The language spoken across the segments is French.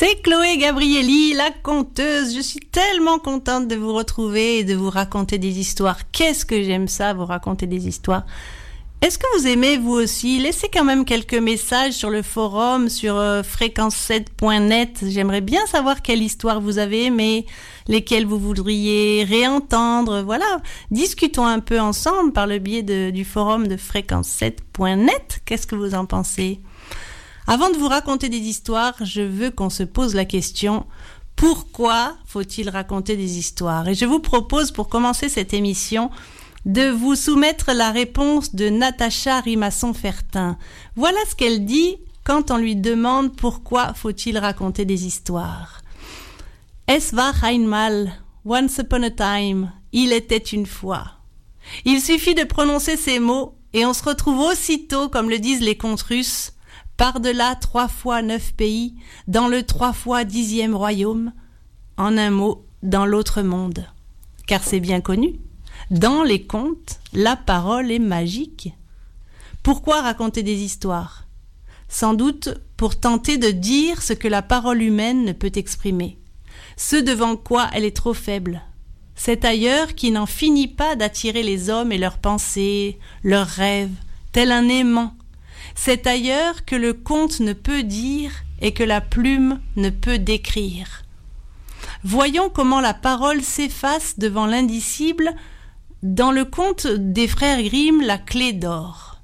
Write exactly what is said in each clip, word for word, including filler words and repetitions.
C'est Chloé Gabrielli, la conteuse. Je suis tellement contente de vous retrouver et de vous raconter des histoires. Qu'est-ce que j'aime ça, vous raconter des histoires. Est-ce que vous aimez, vous aussi? Laissez quand même quelques messages sur le forum, sur euh, fréquence sept point net. J'aimerais bien savoir quelle histoire vous avez aimée, lesquelles vous voudriez réentendre. Voilà, discutons un peu ensemble par le biais de, du forum de fréquence sept point net. Qu'est-ce que vous en pensez? Avant de vous raconter des histoires, je veux qu'on se pose la question « Pourquoi faut-il raconter des histoires ?» Et je vous propose, pour commencer cette émission, de vous soumettre la réponse de Natacha Rimasson-Fertin. Voilà ce qu'elle dit quand on lui demande pourquoi faut-il raconter des histoires. Es war einmal, once upon a time, il était une fois. Il suffit de prononcer ces mots et on se retrouve aussitôt, comme le disent les contes russes, par-delà trois fois neuf pays, dans le trois fois dixième royaume, en un mot, dans l'autre monde. Car c'est bien connu. Dans les contes, la parole est magique. Pourquoi raconter des histoires? Sans doute pour tenter de dire ce que la parole humaine ne peut exprimer, ce devant quoi elle est trop faible. Cet ailleurs qui n'en finit pas d'attirer les hommes et leurs pensées, leurs rêves, tel un aimant. Cet ailleurs que le conte ne peut dire et que la plume ne peut décrire. Voyons comment la parole s'efface devant l'indicible dans le conte des frères Grimm, La clé d'or.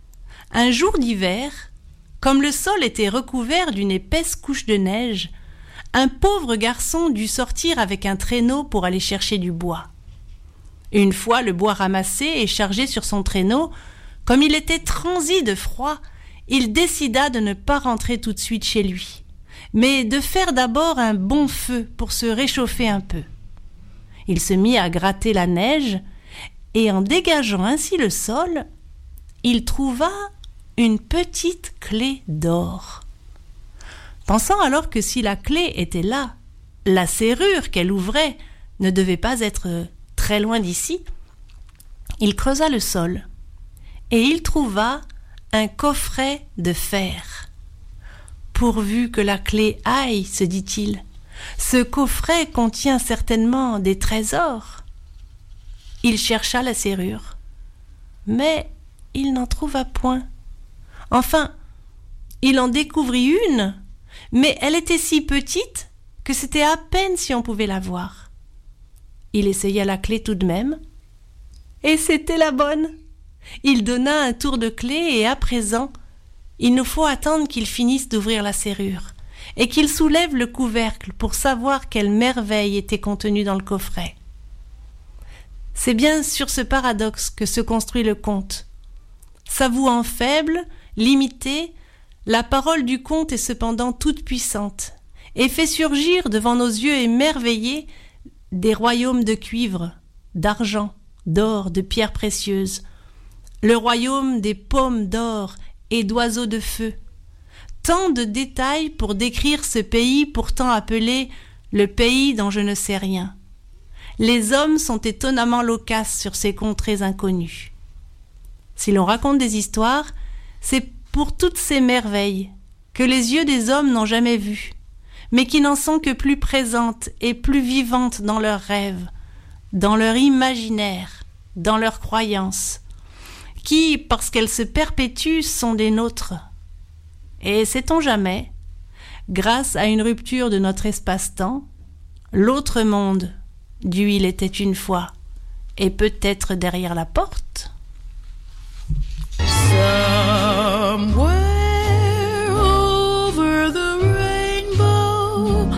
Un jour d'hiver, comme le sol était recouvert d'une épaisse couche de neige, un pauvre garçon dut sortir avec un traîneau pour aller chercher du bois. Une fois le bois ramassé et chargé sur son traîneau, comme il était transi de froid, il décida de ne pas rentrer tout de suite chez lui, mais de faire d'abord un bon feu pour se réchauffer un peu. Il se mit à gratter la neige, et en dégageant ainsi le sol, il trouva une petite clé d'or. Pensant alors que si la clé était là, la serrure qu'elle ouvrait ne devait pas être très loin d'ici, il creusa le sol. Et il trouva un coffret de fer. Pourvu que la clé aille, se dit-il, ce coffret contient certainement des trésors. Il chercha la serrure, mais il n'en trouva point. Enfin, il en découvrit une, mais elle était si petite que c'était à peine si on pouvait la voir. Il essaya la clé tout de même, et c'était la bonne. Il donna un tour de clé et à présent, il nous faut attendre qu'il finisse d'ouvrir la serrure et qu'il soulève le couvercle pour savoir quelle merveille était contenue dans le coffret. C'est bien sur ce paradoxe que se construit le conte. S'avouant faible, limitée, la parole du conte est cependant toute puissante et fait surgir devant nos yeux émerveillés des royaumes de cuivre, d'argent, d'or, de pierres précieuses, le royaume des pommes d'or et d'oiseaux de feu. Tant de détails pour décrire ce pays pourtant appelé le pays dont je ne sais rien. Les hommes sont étonnamment loquaces sur ces contrées inconnues. Si l'on raconte des histoires, c'est pour toutes ces merveilles que les yeux des hommes n'ont jamais vues, mais qui n'en sont que plus présentes et plus vivantes dans leurs rêves, dans leur imaginaire, dans leurs croyances, qui, parce qu'elles se perpétuent, sont des nôtres. Et sait-on jamais, grâce à une rupture de notre espace-temps, l'autre monde, du il était une fois, est peut-être derrière la porte? Somewhere over the rainbow.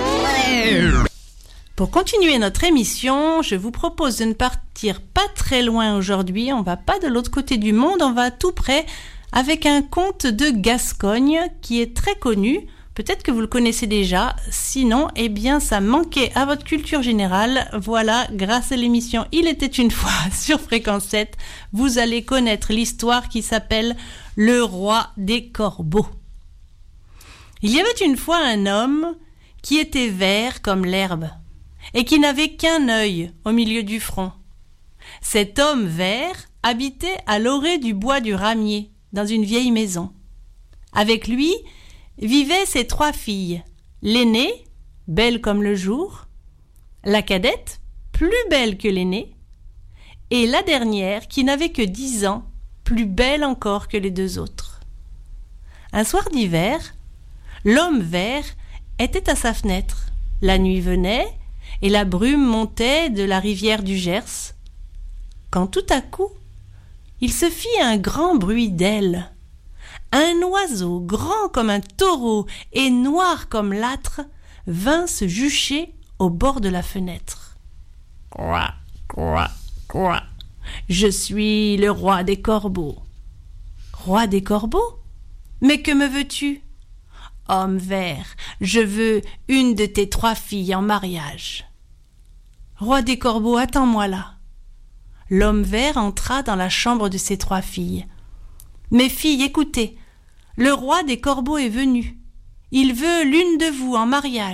Pour continuer notre émission, je vous propose de ne partir pas très loin aujourd'hui. On va pas de l'autre côté du monde, on va tout près avec un conte de Gascogne qui est très connu. Peut-être que vous le connaissez déjà. Sinon, eh bien, ça manquait à votre culture générale. Voilà, grâce à l'émission Il était une fois sur Fréquence sept, vous allez connaître l'histoire qui s'appelle Le roi des corbeaux. Il y avait une fois un homme qui était vert comme l'herbe et qui n'avait qu'un œil au milieu du front. Cet homme vert habitait à l'orée du bois du ramier, dans une vieille maison. Avec lui vivaient ses trois filles, l'aînée, belle comme le jour, la cadette, plus belle que l'aînée, et la dernière, qui n'avait que dix ans, plus belle encore que les deux autres. Un soir d'hiver, l'homme vert était à sa fenêtre. La nuit venait, et la brume montait de la rivière du Gers, quand tout à coup, il se fit un grand bruit d'ailes. Un oiseau grand comme un taureau et noir comme l'âtre vint se jucher au bord de la fenêtre. « Quoi, quoi, quoi, je suis le roi des corbeaux. »« Roi des corbeaux ? Mais que me veux-tu ? » ?»« Homme vert, je veux une de tes trois filles en mariage. »« Roi des corbeaux, attends-moi là. » L'homme vert entra dans la chambre de ses trois filles. « Mes filles, écoutez, le roi des corbeaux est venu. Il veut l'une de vous en mariage. »«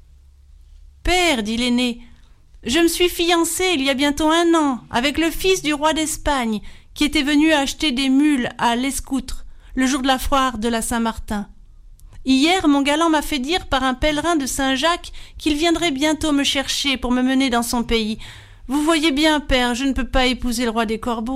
Père, dit l'aîné, je me suis fiancée il y a bientôt un an avec le fils du roi d'Espagne qui était venu acheter des mules à l'Escoutre le jour de la foire de la Saint-Martin. Hier, mon galant m'a fait dire par un pèlerin de Saint-Jacques qu'il viendrait bientôt me chercher pour me mener dans son pays. Vous voyez bien, père, je ne peux pas épouser le roi des corbeaux. »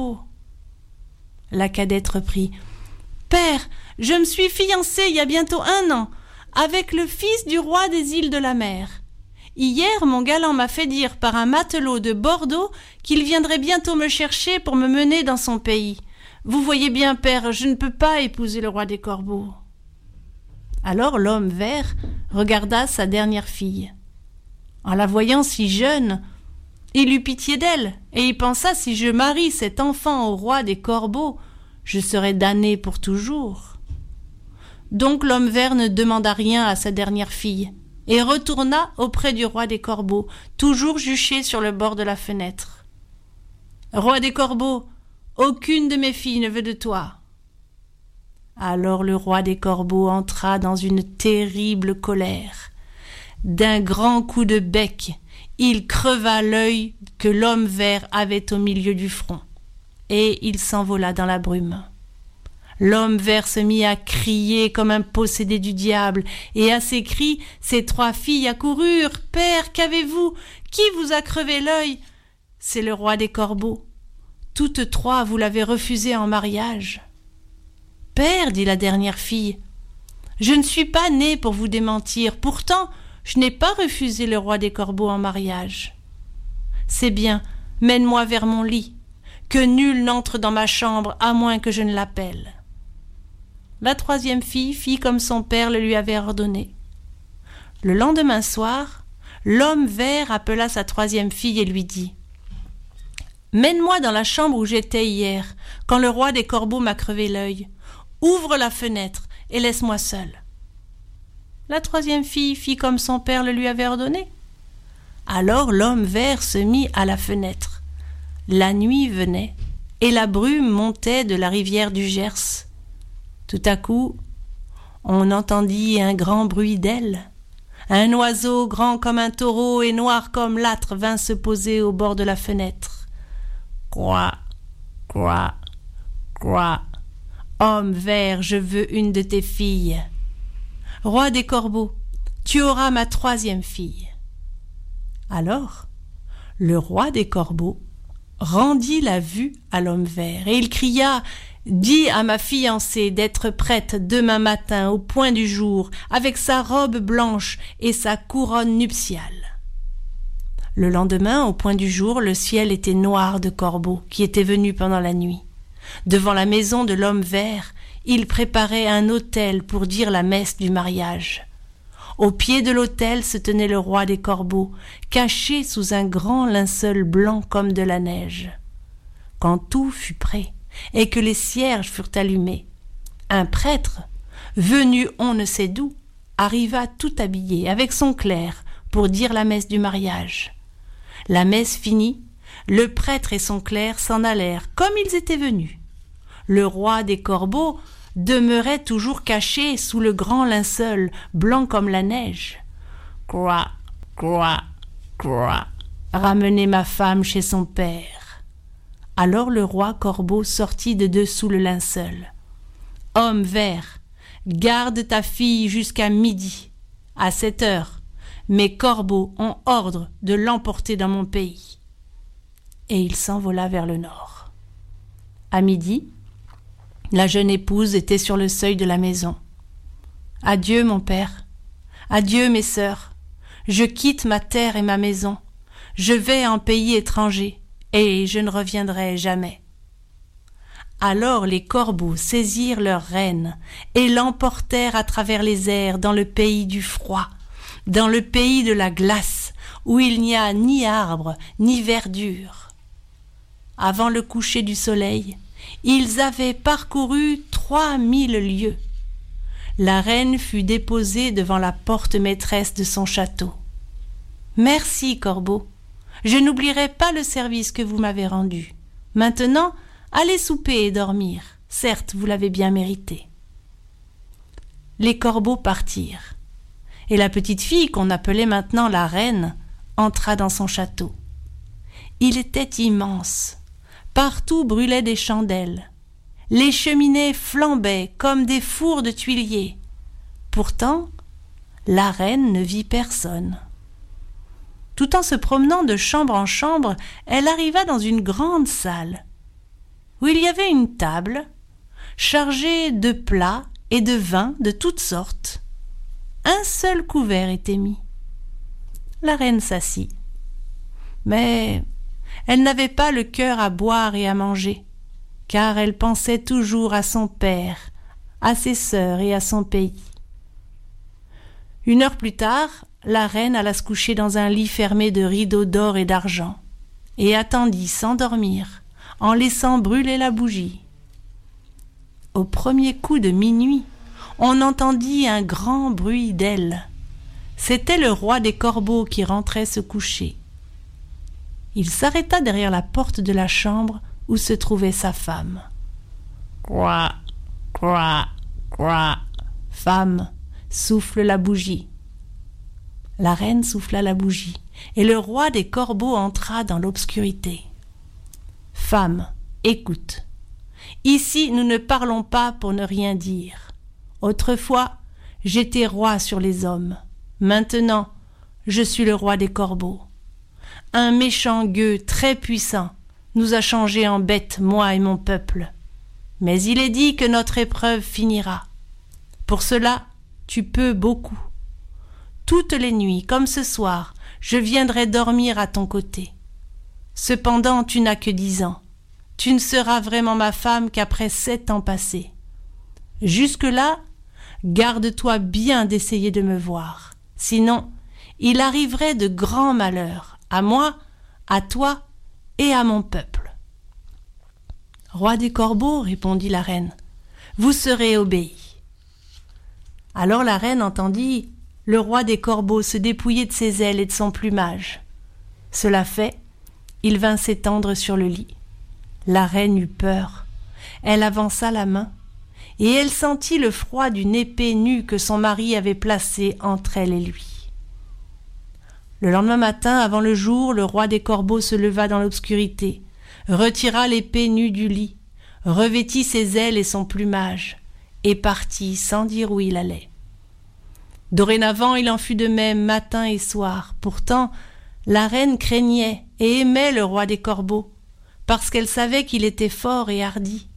La cadette reprit. « Père, je me suis fiancée il y a bientôt un an avec le fils du roi des îles de la mer. Hier, mon galant m'a fait dire par un matelot de Bordeaux qu'il viendrait bientôt me chercher pour me mener dans son pays. Vous voyez bien, père, je ne peux pas épouser le roi des corbeaux. » Alors l'homme vert regarda sa dernière fille. En la voyant si jeune, il eut pitié d'elle, et il pensa, si je marie cet enfant au roi des corbeaux, je serai damné pour toujours. Donc l'homme vert ne demanda rien à sa dernière fille, et retourna auprès du roi des corbeaux, toujours juché sur le bord de la fenêtre. « Roi des corbeaux, aucune de mes filles ne veut de toi. » Alors le roi des corbeaux entra dans une terrible colère. D'un grand coup de bec, il creva l'œil que l'homme vert avait au milieu du front, et il s'envola dans la brume. L'homme vert se mit à crier comme un possédé du diable, et à ses cris, ses trois filles accoururent. « Père, qu'avez-vous ? Qui vous a crevé l'œil ? » ?»« C'est le roi des corbeaux. Toutes trois, vous l'avez refusé en mariage. »« Père, dit la dernière fille, je ne suis pas née pour vous démentir, pourtant je n'ai pas refusé le roi des corbeaux en mariage. C'est bien, mène-moi vers mon lit, que nul n'entre dans ma chambre à moins que je ne l'appelle. » La troisième fille fit comme son père le lui avait ordonné. Le lendemain soir, l'homme vert appela sa troisième fille et lui dit « Mène-moi dans la chambre où j'étais hier, quand le roi des corbeaux m'a crevé l'œil. Ouvre la fenêtre et laisse-moi seule. » La troisième fille fit comme son père le lui avait ordonné. Alors l'homme vert se mit à la fenêtre. La nuit venait, et la brume montait de la rivière du Gers. Tout à coup, on entendit un grand bruit d'ailes. Un oiseau grand comme un taureau et noir comme l'âtre vint se poser au bord de la fenêtre. « Quoi, quoi, quoi, homme vert, je veux une de tes filles. Roi des corbeaux, tu auras ma troisième fille. » Alors, le roi des corbeaux rendit la vue à l'homme vert, et il cria « Dis à ma fiancée d'être prête demain matin au point du jour, avec sa robe blanche et sa couronne nuptiale. » Le lendemain, au point du jour, le ciel était noir de corbeaux qui étaient venus pendant la nuit. Devant la maison de l'homme vert, il préparait un autel pour dire la messe du mariage. Au pied de l'autel se tenait le roi des corbeaux, caché sous un grand linceul blanc comme de la neige. Quand tout fut prêt et que les cierges furent allumés, un prêtre, venu on ne sait d'où, arriva tout habillé avec son clerc pour dire la messe du mariage. La messe finie, le prêtre et son clerc s'en allèrent comme ils étaient venus. Le roi des corbeaux demeurait toujours caché sous le grand linceul blanc comme la neige. « Quoi, quoi, quoi, ramenez ma femme chez son père. » Alors le roi corbeau sortit de dessous le linceul. « Homme vert, garde ta fille jusqu'à midi. À cette heure, mes corbeaux ont ordre de l'emporter dans mon pays. » Et il s'envola vers le nord. À midi, la jeune épouse était sur le seuil de la maison. « Adieu, mon père. Adieu, mes sœurs. Je quitte ma terre et ma maison. Je vais en pays étranger, et je ne reviendrai jamais. » Alors les corbeaux saisirent leur reine et l'emportèrent à travers les airs dans le pays du froid, dans le pays de la glace, où il n'y a ni arbre ni verdure. Avant le coucher du soleil, ils avaient parcouru trois mille lieues. La reine fut déposée devant la porte maîtresse de son château. « Merci, corbeau, je n'oublierai pas le service que vous m'avez rendu. Maintenant, allez souper et dormir. Certes, vous l'avez bien mérité. » Les corbeaux partirent, et la petite fille, qu'on appelait maintenant la reine, entra dans son château. Il était immense. Partout brûlaient des chandelles. Les cheminées flambaient comme des fours de tuiliers. Pourtant, la reine ne vit personne. Tout en se promenant de chambre en chambre, elle arriva dans une grande salle, où il y avait une table chargée de plats et de vins de toutes sortes. Un seul couvert était mis. La reine s'assit. Mais elle n'avait pas le cœur à boire et à manger, car elle pensait toujours à son père, à ses sœurs et à son pays. Une heure plus tard, la reine alla se coucher dans un lit fermé de rideaux d'or et d'argent, et attendit sans dormir, en laissant brûler la bougie. Au premier coup de minuit, on entendit un grand bruit d'ailes. C'était le roi des corbeaux qui rentrait se coucher. Il s'arrêta derrière la porte de la chambre où se trouvait sa femme. « Quoi, quoi, quoi, femme, souffle la bougie. » La reine souffla la bougie, et le roi des corbeaux entra dans l'obscurité. « Femme, écoute. Ici, nous ne parlons pas pour ne rien dire. Autrefois, j'étais roi sur les hommes. Maintenant, je suis le roi des corbeaux. Un méchant gueux très puissant nous a changés en bêtes, moi et mon peuple. Mais il est dit que notre épreuve finira. Pour cela, tu peux beaucoup. Toutes les nuits, comme ce soir, je viendrai dormir à ton côté. Cependant, tu n'as que dix ans. Tu ne seras vraiment ma femme qu'après sept ans passés. Jusque-là, garde-toi bien d'essayer de me voir. Sinon, il arriverait de grands malheurs, à moi, à toi et à mon peuple. » « Roi des corbeaux, répondit la reine, vous serez obéi. » Alors la reine entendit le roi des corbeaux se dépouiller de ses ailes et de son plumage. Cela fait, il vint s'étendre sur le lit. La reine eut peur. Elle avança la main, et elle sentit le froid d'une épée nue que son mari avait placée entre elle et lui. Le lendemain matin, avant le jour, le roi des corbeaux se leva dans l'obscurité, retira l'épée nue du lit, revêtit ses ailes et son plumage, et partit sans dire où il allait. Dorénavant, il en fut de même matin et soir. Pourtant, la reine craignait et aimait le roi des corbeaux, parce qu'elle savait qu'il était fort et hardi.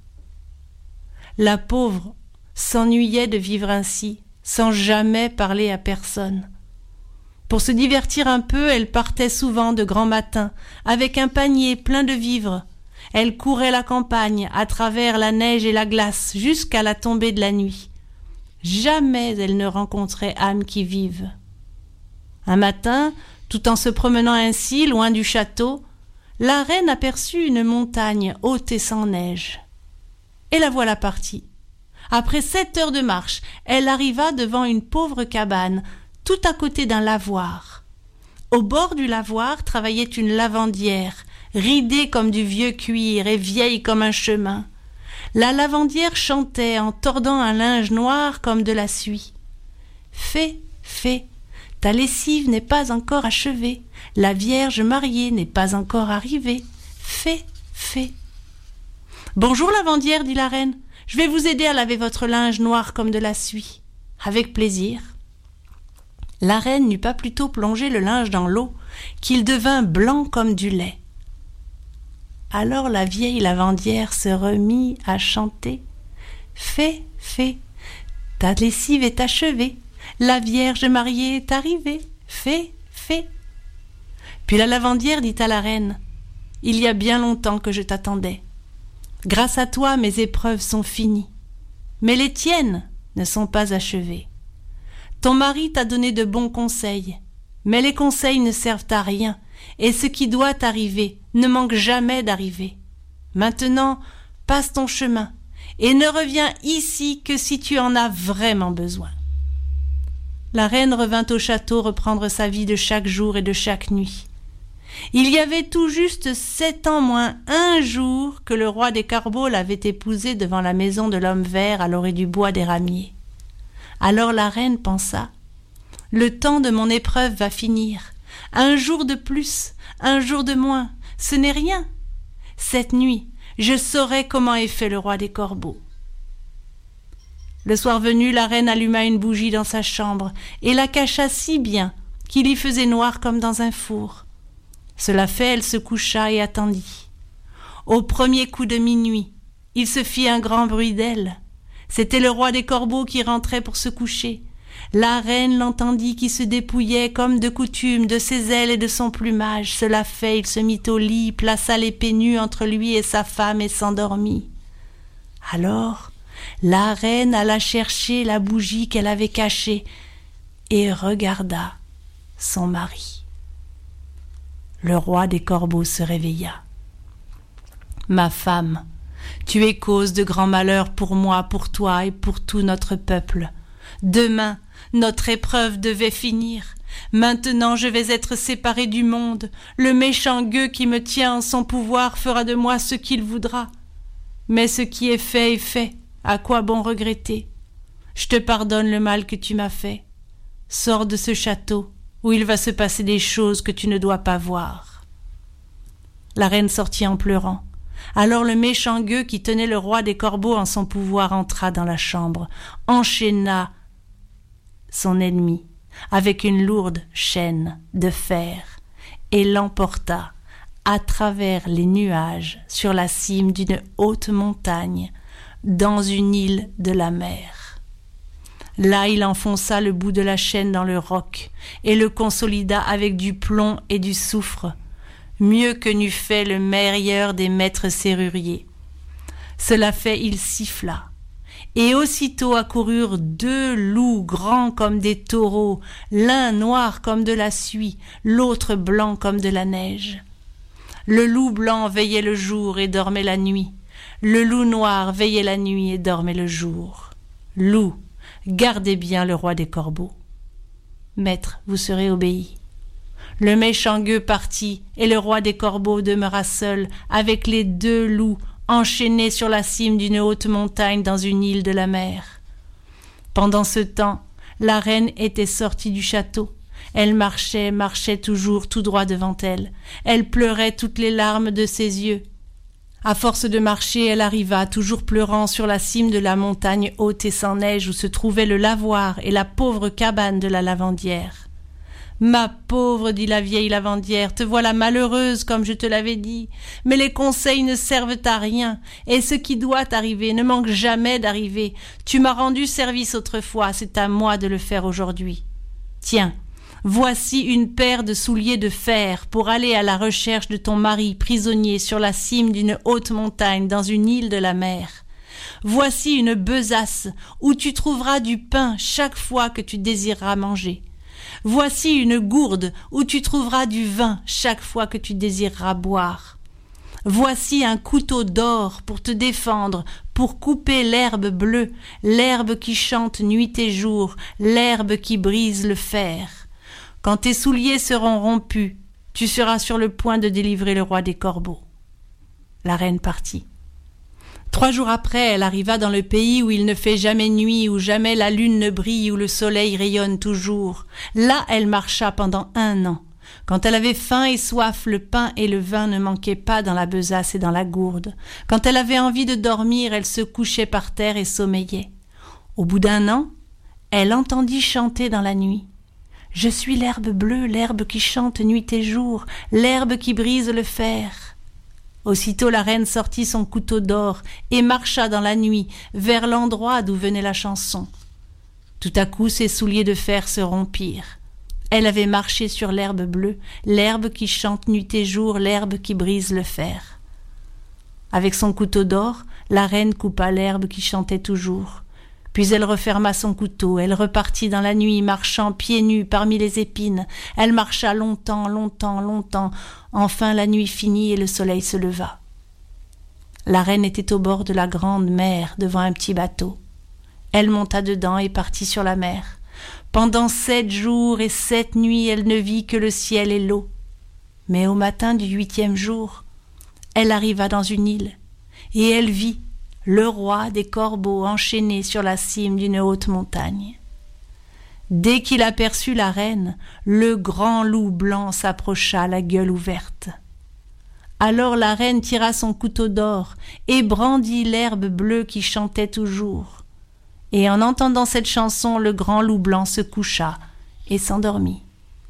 La pauvre s'ennuyait de vivre ainsi, sans jamais parler à personne. Pour se divertir un peu, elle partait souvent de grand matin, avec un panier plein de vivres. Elle courait la campagne, à travers la neige et la glace, jusqu'à la tombée de la nuit. Jamais elle ne rencontrait âme qui vive. Un matin, tout en se promenant ainsi, loin du château, la reine aperçut une montagne haute et sans neige. Et la voilà partie. Après sept heures de marche, elle arriva devant une pauvre cabane, tout à côté d'un lavoir. Au bord du lavoir travaillait une lavandière, ridée comme du vieux cuir et vieille comme un chemin. La lavandière chantait en tordant un linge noir comme de la suie. « Fée, fée, ta lessive n'est pas encore achevée, la Vierge mariée n'est pas encore arrivée. Fée, fée. »« Bonjour lavandière, dit la reine, je vais vous aider à laver votre linge noir comme de la suie. »« Avec plaisir. » La reine n'eut pas plutôt plongé le linge dans l'eau qu'il devint blanc comme du lait. Alors la vieille lavandière se remit à chanter. « Fée, fée, ta lessive est achevée, la Vierge mariée est arrivée, fée, fée. » Puis la lavandière dit à la reine, « Il y a bien longtemps que je t'attendais. Grâce à toi, mes épreuves sont finies, mais les tiennes ne sont pas achevées. Ton mari t'a donné de bons conseils, mais les conseils ne servent à rien, et ce qui doit arriver ne manque jamais d'arriver. Maintenant, passe ton chemin, et ne reviens ici que si tu en as vraiment besoin. » La reine revint au château reprendre sa vie de chaque jour et de chaque nuit. Il y avait tout juste sept ans moins un jour que le roi des corbeaux l'avait épousée devant la maison de l'homme vert à l'orée du bois des ramiers. Alors la reine pensa, « Le temps de mon épreuve va finir. Un jour de plus, un jour de moins, ce n'est rien. Cette nuit, je saurai comment est fait le roi des corbeaux. » Le soir venu, la reine alluma une bougie dans sa chambre et la cacha si bien qu'il y faisait noir comme dans un four. Cela fait, elle se coucha et attendit. Au premier coup de minuit, il se fit un grand bruit d'ailes. C'était le roi des corbeaux qui rentrait pour se coucher. La reine l'entendit qui se dépouillait comme de coutume de ses ailes et de son plumage. Cela fait, il se mit au lit, plaça l'épée nue entre lui et sa femme et s'endormit. Alors, la reine alla chercher la bougie qu'elle avait cachée et regarda son mari. Le roi des corbeaux se réveilla. « Ma femme, tu es cause de grands malheurs pour moi, pour toi et pour tout notre peuple. Demain, notre épreuve devait finir. Maintenant, je vais être séparée du monde. Le méchant gueux qui me tient en son pouvoir fera de moi ce qu'il voudra. Mais ce qui est fait est fait. À quoi bon regretter? Je te pardonne le mal que tu m'as fait. Sors de ce château, où il va se passer des choses que tu ne dois pas voir. » La reine sortit en pleurant. Alors le méchant gueux qui tenait le roi des corbeaux en son pouvoir entra dans la chambre, enchaîna son ennemi avec une lourde chaîne de fer et l'emporta à travers les nuages sur la cime d'une haute montagne dans une île de la mer. Là, il enfonça le bout de la chaîne dans le roc et le consolida avec du plomb et du soufre, mieux que n'eût fait le meilleur des maîtres serruriers. Cela fait, il siffla, et aussitôt accoururent deux loups grands comme des taureaux, l'un noir comme de la suie, l'autre blanc comme de la neige. Le loup blanc veillait le jour et dormait la nuit. Le loup noir veillait la nuit et dormait le jour. Loup, gardez bien le roi des corbeaux. Maître, vous serez obéi. Le méchant gueux partit, et le roi des corbeaux demeura seul avec les deux loups enchaînés sur la cime d'une haute montagne dans une île de la mer. Pendant ce temps, la reine était sortie du château. Elle marchait, marchait toujours tout droit devant elle. Elle pleurait toutes les larmes de ses yeux. À force de marcher, elle arriva, toujours pleurant, sur la cime de la montagne haute et sans neige où se trouvaient le lavoir et la pauvre cabane de la lavandière. « Ma pauvre, dit la vieille lavandière, te voilà malheureuse comme je te l'avais dit, mais les conseils ne servent à rien, et ce qui doit arriver ne manque jamais d'arriver. Tu m'as rendu service autrefois, c'est à moi de le faire aujourd'hui. Tiens, voici une paire de souliers de fer pour aller à la recherche de ton mari prisonnier sur la cime d'une haute montagne dans une île de la mer. Voici une besace où tu trouveras du pain chaque fois que tu désireras manger. Voici une gourde où tu trouveras du vin chaque fois que tu désireras boire. Voici un couteau d'or pour te défendre, pour couper l'herbe bleue, l'herbe qui chante nuit et jour, l'herbe qui brise le fer. Quand tes souliers seront rompus, tu seras sur le point de délivrer le roi des corbeaux. » La reine partit. Trois jours après, elle arriva dans le pays où il ne fait jamais nuit, où jamais la lune ne brille, où le soleil rayonne toujours. Là, elle marcha pendant un an. Quand elle avait faim et soif, le pain et le vin ne manquaient pas dans la besace et dans la gourde. Quand elle avait envie de dormir, elle se couchait par terre et sommeillait. Au bout d'un an, elle entendit chanter dans la nuit. Je suis l'herbe bleue, l'herbe qui chante nuit et jour, l'herbe qui brise le fer. » Aussitôt la reine sortit son couteau d'or et marcha dans la nuit vers l'endroit d'où venait la chanson. Tout à coup ses souliers de fer se rompirent. Elle avait marché sur l'herbe bleue, l'herbe qui chante nuit et jour, l'herbe qui brise le fer. Avec son couteau d'or, la reine coupa l'herbe qui chantait toujours. Puis elle referma son couteau, elle repartit dans la nuit, marchant pieds nus parmi les épines. Elle marcha longtemps, longtemps, longtemps. Enfin la nuit finit et le soleil se leva. La reine était au bord de la grande mer, devant un petit bateau. Elle monta dedans et partit sur la mer. Pendant sept jours et sept nuits, elle ne vit que le ciel et l'eau. Mais au matin du huitième jour, elle arriva dans une île, et elle vit le roi des corbeaux enchaîné sur la cime d'une haute montagne. Dès qu'il aperçut la reine, le grand loup blanc s'approcha, la gueule ouverte. Alors la reine tira son couteau d'or et brandit l'herbe bleue qui chantait toujours. Et en entendant cette chanson, le grand loup blanc se coucha et s'endormit.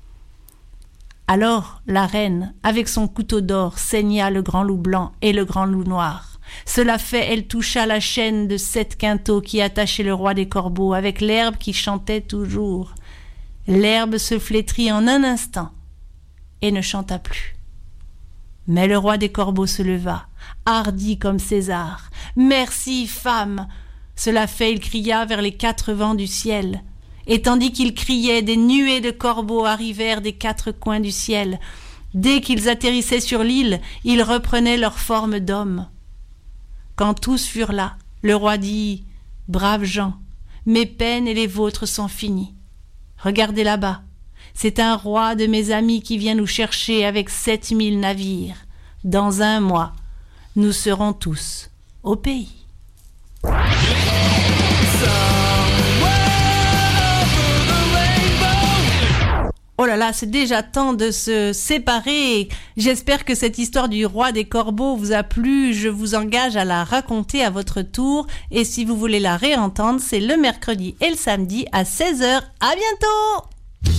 Alors la reine, avec son couteau d'or, saigna le grand loup blanc et le grand loup noir. Cela fait, elle toucha la chaîne de sept quintaux qui attachait le roi des corbeaux avec l'herbe qui chantait toujours. L'herbe se flétrit en un instant et ne chanta plus. Mais le roi des corbeaux se leva, hardi comme César. « Merci, femme !» Cela fait, il cria vers les quatre vents du ciel. Et tandis qu'il criait, des nuées de corbeaux arrivèrent des quatre coins du ciel. Dès qu'ils atterrissaient sur l'île, ils reprenaient leur forme d'hommes. Quand tous furent là, le roi dit « Braves gens, mes peines et les vôtres sont finies. Regardez là-bas, c'est un roi de mes amis qui vient nous chercher avec sept mille navires. Dans un mois, nous serons tous au pays. » Oh là là, c'est déjà temps de se séparer. J'espère que cette histoire du roi des corbeaux vous a plu. Je vous engage à la raconter à votre tour. Et si vous voulez la réentendre, c'est le mercredi et le samedi à seize heures. À bientôt!